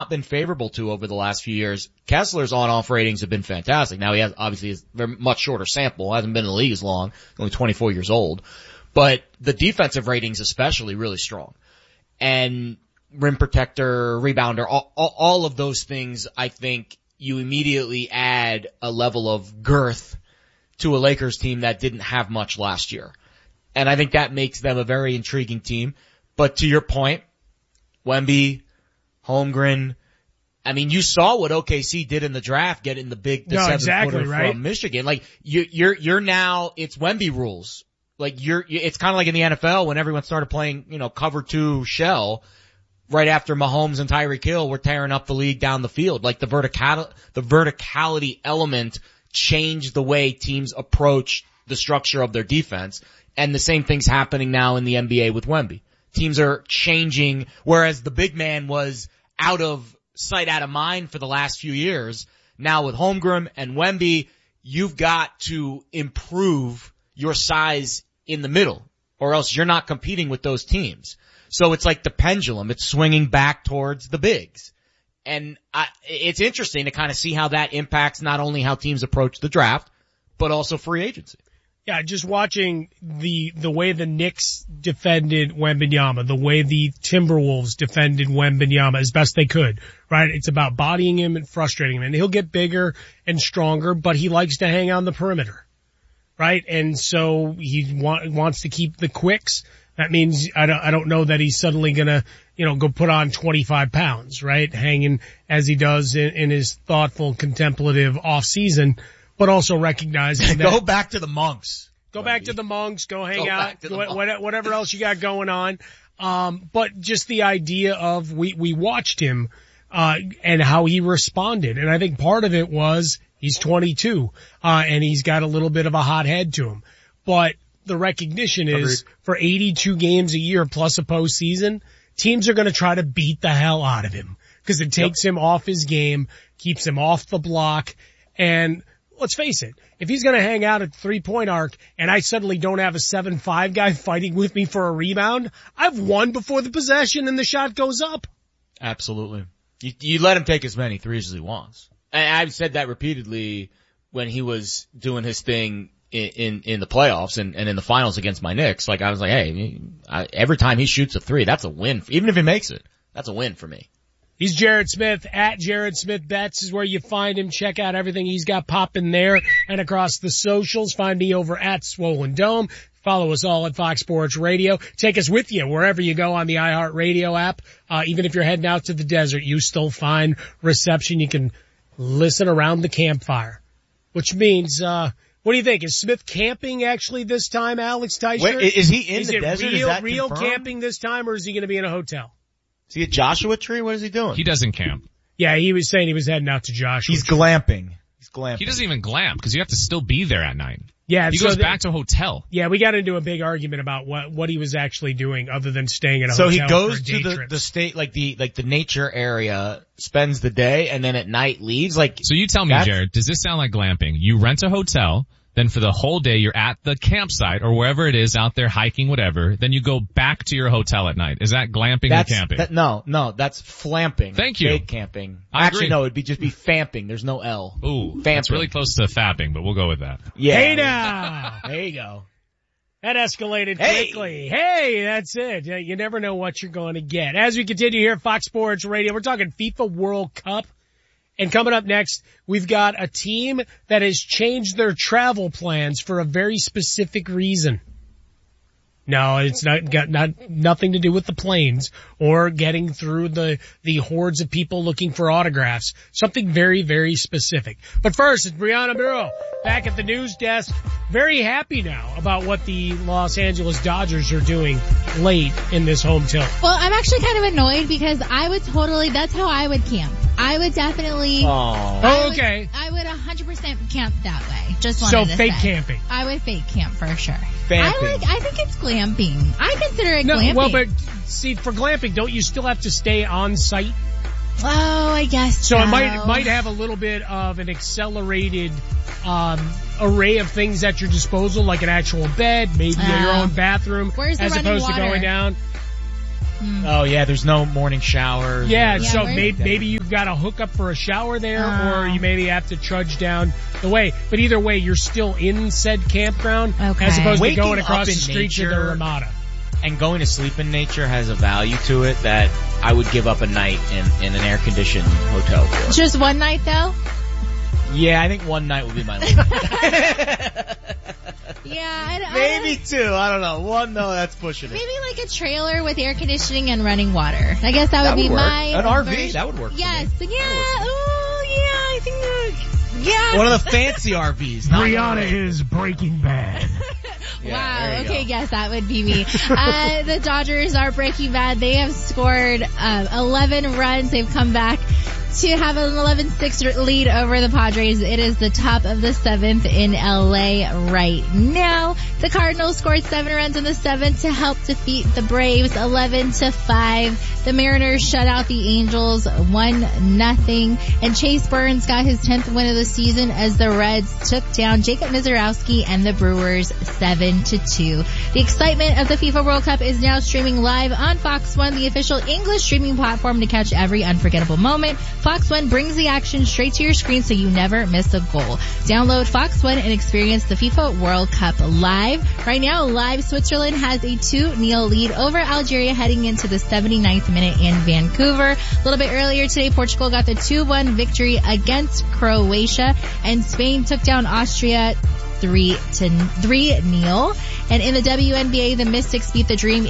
been favorable to over the last few years. Kessler's on-off ratings have been fantastic. Now he has, obviously, is very much shorter sample, hasn't been in the league as long, only 24 years old. But the defensive ratings especially really strong. And rim protector, rebounder, all of those things, I think you immediately add a level of girth to a Lakers team that didn't have much last year. And I think that makes them a very intriguing team. But to your point, Wemby, Holmgren, I mean, you saw what OKC did in the draft, getting the seventh footer from Michigan. Like, you're now, it's Wemby rules. Like, it's kind of like in the NFL when everyone started playing, cover 2 shell right after Mahomes and Tyreek Hill were tearing up the league down the field. Like, the verticality element changed the way teams approach the structure of their defense. And the same thing's happening now in the NBA with Wemby. Teams are changing, whereas the big man was out of sight, out of mind for the last few years. Now with Holmgren and Wemby, you've got to improve your size in the middle, or else you're not competing with those teams. So it's like the pendulum. It's swinging back towards the bigs. And it's interesting to kind of see how that impacts not only how teams approach the draft, but also free agency. Yeah, just watching the way the Knicks defended Wembanyama, the way the Timberwolves defended Wembanyama as best they could, right? It's about bodying him and frustrating him. And he'll get bigger and stronger, but he likes to hang on the perimeter, right? And so he wants to keep the quicks. That means I don't know that he's suddenly gonna, go put on 25 pounds, right? Hanging as he does in his thoughtful, contemplative off season. But also recognizing that. Go back to the monks. Go back to the monks. Go hang out. Whatever else you got going on. But just the idea of we watched him, and how he responded. And I think part of it was he's 22, and he's got a little bit of a hot head to him. But the recognition is for 82 games a year plus a postseason, teams are going to try to beat the hell out of him because it takes him off his game, keeps him off the block, and let's face it, if he's going to hang out at the 3-point arc and I suddenly don't have a 7'5" guy fighting with me for a rebound, I've won before the possession and the shot goes up. Absolutely. You let him take as many threes as he wants. And I've said that repeatedly when he was doing his thing in the playoffs and in the finals against my Knicks. Like, I was like, hey, every time he shoots a three, that's a win. Even if he makes it, that's a win for me. He's Jared Smith. At Jared Smith Bets is where you find him. Check out everything he's got popping there and across the socials. Find me over at Swollen Dome. Follow us all at Fox Sports Radio. Take us with you wherever you go on the iHeartRadio app. Even if you're heading out to the desert, you still find reception. You can listen around the campfire, which means, what do you think? Is Smith camping actually this time, Alex Teicher? Wait, is he in the desert? Is that real camping this time, or is he going to be in a hotel? Is he at Joshua Tree? What is he doing? He doesn't camp. Yeah, he was saying he was heading out to Joshua. He's glamping. He doesn't even glamp because you have to still be there at night. Yeah, he goes back to a hotel. Yeah, we got into a big argument about what he was actually doing other than staying at a hotel. So he goes to the state, like the nature area, spends the day, and then at night leaves. So you tell me, Jared, does this sound like glamping? You rent a hotel. Then for the whole day, you're at the campsite or wherever it is out there hiking, whatever. Then you go back to your hotel at night. Is that glamping or camping? No, that's flamping. Thank you. Fake camping. Actually, no, it'd just be famping. There's no L. Ooh, famping. That's really close to fapping, but we'll go with that. Yeah. Hey now! There you go. That escalated quickly. Hey, that's it. You never know what you're going to get. As we continue here at Fox Sports Radio, we're talking FIFA World Cup. And coming up next, we've got a team that has changed their travel plans for a very specific reason. No, it's nothing to do with the planes or getting through the hordes of people looking for autographs. Something very, very specific. But first, it's Brianna Muro back at the news desk. Very happy now about what the Los Angeles Dodgers are doing late in this home tilt. Well, I'm actually kind of annoyed because that's how I would camp. I would definitely. Okay. I would 100% camp that way. Just wanted to fake say. Camping. I would fake camp for sure. Vamping. I think it's glamping. I consider it glamping. Well, but see, for glamping, don't you still have to stay on site? Oh, I guess so. So it might have a little bit of an accelerated array of things at your disposal, like an actual bed, maybe your own bathroom, Where's the as running opposed water? to going down. Oh yeah, there's no morning showers. Yeah, so maybe you've got to hook up for a shower there, or you maybe have to trudge down the way. But either way, you're still in said campground, as opposed to going across the street to the Ramada. And going to sleep in nature has a value to it that I would give up a night in an air-conditioned hotel for. Just one night though? Yeah, I think one night would be my limit. Yeah, maybe two. I don't know. One, though, that's pushing it. Maybe like a trailer with air conditioning and running water. I guess that would be work. my an RV. version. That would work. Yes. For me. Yeah. Oh, yeah. I think. Yeah. One of the fancy RVs. Brianna is Breaking Bad. Wow. Okay. Yes, that would be me. The Dodgers are Breaking Bad. They have scored 11 runs. They've come back to have an 11-6 lead over the Padres. It is the top of the 7th in LA right now. The Cardinals scored 7 runs in the 7th to help defeat the Braves 11-5. The Mariners shut out the Angels 1-0. And Chase Burns got his 10th win of the season as the Reds took down Jacob Mizorowski and the Brewers 7-2. The excitement of the FIFA World Cup is now streaming live on Fox One, the official English streaming platform to catch every unforgettable moment. Fox One brings the action straight to your screen so you never miss a goal. Download Fox One and experience the FIFA World Cup live. Right now, live Switzerland has a 2-0 lead over Algeria heading into the 79th minute in Vancouver. A little bit earlier today, Portugal got the 2-1 victory against Croatia, and Spain took down Austria 3-0. And in the WNBA, the Mystics beat the Dream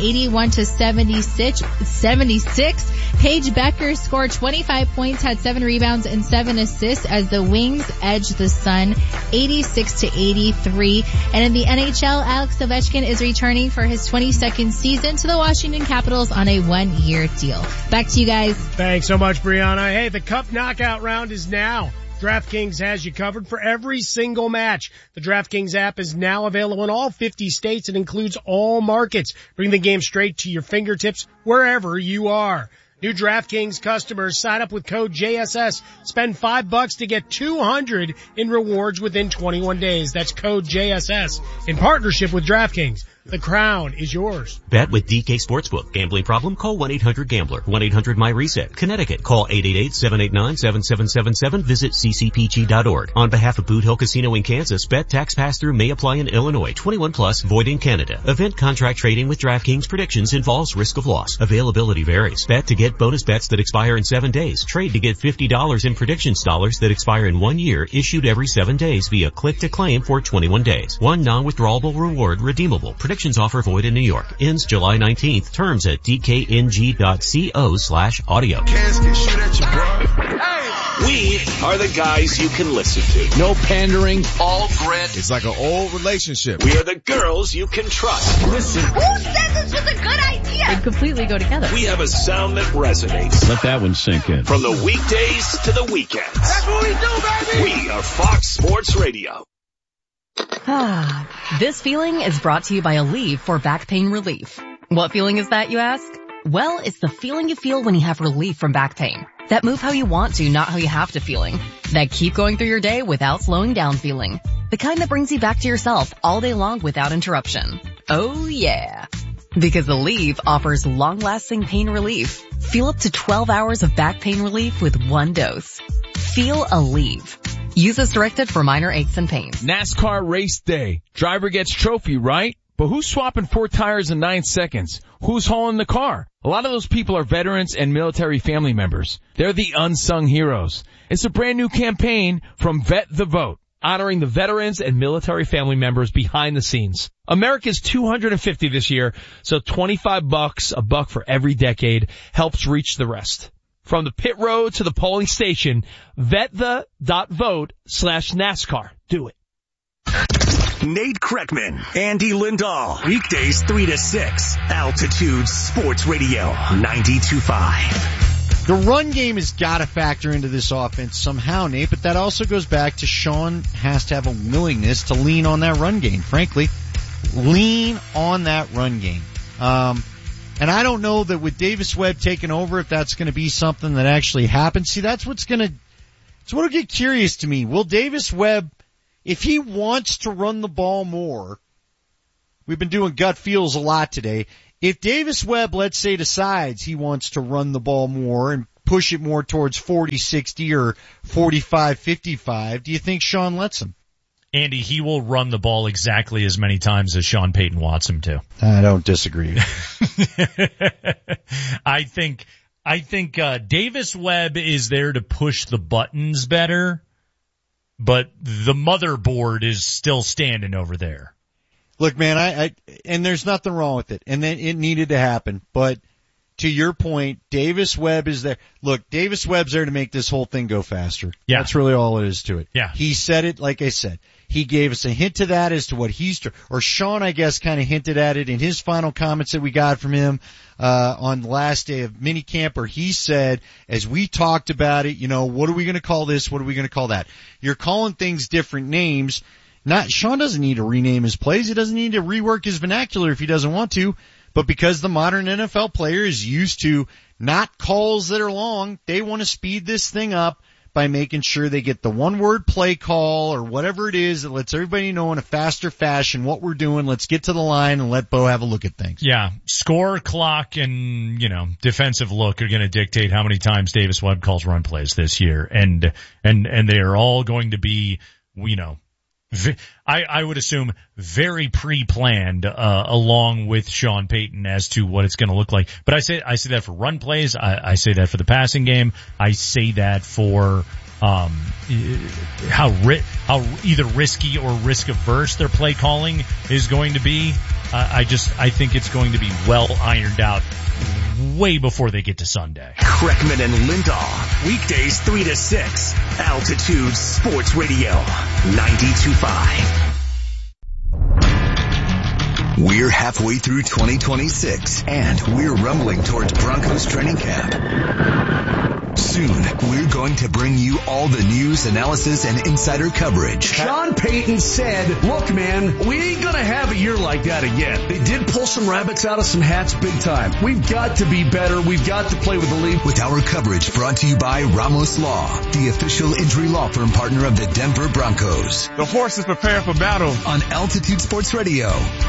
81-76. Paige Becker scored 25 points, had 7 rebounds and 7 assists as the Wings edged the Sun 86-83. And in the NHL, Alex Ovechkin is returning for his 22nd season to the Washington Capitals on a 1-year deal. Back to you guys. Thanks so much, Brianna. Hey, the Cup knockout round is now. DraftKings has you covered for every single match. The DraftKings app is now available in all 50 states and includes all markets. Bring the game straight to your fingertips wherever you are. New DraftKings customers sign up with code JSS. Spend $5 to get $200 in rewards within 21 days. That's code JSS in partnership with DraftKings. The crown is yours. Bet with DK Sportsbook. Gambling problem? Call 1-800-GAMBLER. 1-800-MY-RESET. Connecticut. Call 888-789-7777. Visit ccpg.org. On behalf of Boot Hill Casino in Kansas, bet tax pass-through may apply in Illinois. 21 plus, void in Canada. Event contract trading with DraftKings predictions involves risk of loss. Availability varies. Bet to get bonus bets that expire in 7 days. Trade to get $50 in predictions dollars that expire in 1 year, issued every 7 days via click to claim for 21 days. One non-withdrawable reward redeemable. Predictions offer void in New York. Ends July 19th. Terms at dkng.co/audio. We are the guys you can listen to. No pandering. All grit. It's like an old relationship. We are the girls you can trust. Listen. Who said this was a good idea? They completely go together. We have a sound that resonates. Let that one sink in. From the weekdays to the weekends. That's what we do, baby! We are Fox Sports Radio. This feeling is brought to you by Aleve for back pain relief. What feeling is that, you ask? Well, it's the feeling you feel when you have relief from back pain. That move how you want to, not how you have to feeling. That keep going through your day without slowing down feeling. The kind that brings you back to yourself all day long without interruption. Oh yeah. Because Aleve offers long-lasting pain relief. Feel up to 12 hours of back pain relief with 1 dose. Feel Aleve. Use as directed for minor aches and pains. NASCAR race day. Driver gets trophy, right? But who's swapping 4 tires in 9 seconds? Who's hauling the car? A lot of those people are veterans and military family members. They're the unsung heroes. It's a brand new campaign from Vet the Vote, honoring the veterans and military family members behind the scenes. America's 250 this year, so $25, $1 for every decade, helps reach the rest. From the pit road to the polling station, vetThe.vote/NASCAR. Do it. Nate Kreckman, Andy Lindahl, weekdays 3 to 6, Altitude Sports Radio, 92.5. The run game has got to factor into this offense somehow, Nate, but that also goes back to Sean has to have a willingness to lean on that run game. Frankly, lean on that run game. And I don't know that with Davis Webb taking over, if that's going to be something that actually happens. See, that's what'll get curious to me. Will Davis Webb, if he wants to run the ball more, we've been doing gut feels a lot today. If Davis Webb, let's say, decides he wants to run the ball more and push it more towards 40-60 or 45-55, do you think Sean lets him? Andy, he will run the ball exactly as many times as Sean Payton wants him to. I don't disagree. I think Davis Webb is there to push the buttons better, but the motherboard is still standing over there. Look, man, and there's nothing wrong with it, and then it needed to happen, but to your point, Davis Webb is there. Look, Davis Webb's there to make this whole thing go faster. Yeah. That's really all it is to it. Yeah. He said it, like I said. He gave us a hint to that as to what or Sean, I guess, kind of hinted at it in his final comments that we got from him, on the last day of minicamp, where he said, as we talked about it, what are we going to call this? What are we going to call that? You're calling things different names. Sean doesn't need to rename his plays. He doesn't need to rework his vernacular if he doesn't want to. But because the modern NFL player is used to not calls that are long, they want to speed this thing up by making sure they get the one-word play call or whatever it is that lets everybody know in a faster fashion what we're doing. Let's get to the line and let Bo have a look at things. Yeah, score, clock, and, defensive look are going to dictate how many times Davis Webb calls run plays this year. And they are all going to be, I would assume very pre-planned, along with Sean Payton as to what it's going to look like. But I say that for run plays. I say that for the passing game. I say that for, how either risky or risk averse their play calling is going to be. I think it's going to be well ironed out way before they get to Sunday. Kreckman and Lindahl, weekdays 3 to 6, Altitude Sports Radio, 92.5. We're halfway through 2026, and we're rumbling towards Broncos training camp. Soon, we're going to bring you all the news, analysis, and insider coverage. Sean Payton said, look, man, we ain't going to have a year like that again. They did pull some rabbits out of some hats big time. We've got to be better. We've got to play with the lead. With our coverage brought to you by Ramos Law, the official injury law firm partner of the Denver Broncos. The horses prepare for battle. On Altitude Sports Radio,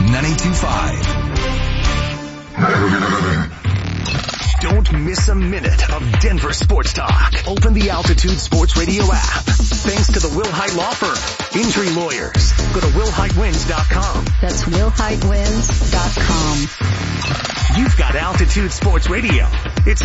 92.5. Don't miss a minute of Denver sports talk. Open the Altitude Sports Radio app. Thanks to the Wilhite Law Firm. Injury lawyers. Go to WilhiteWins.com. That's WilhiteWins.com. You've got Altitude Sports Radio